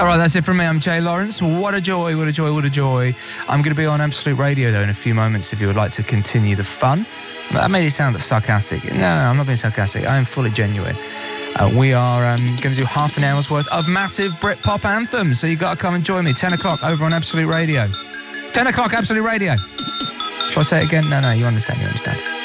All right, that's it from me. I'm Jay Lawrence. What a joy, what a joy, what a joy. I'm going to be on Absolute Radio, though, in a few moments if you would like to continue the fun. That made it sound sarcastic. No, I'm not being sarcastic. I am fully genuine. We are going to do half an hour's worth of massive Britpop anthems, so you've got to come and join me. 10 o'clock over on Absolute Radio. 10 o'clock, Absolute Radio. Shall I say it again? No, you understand,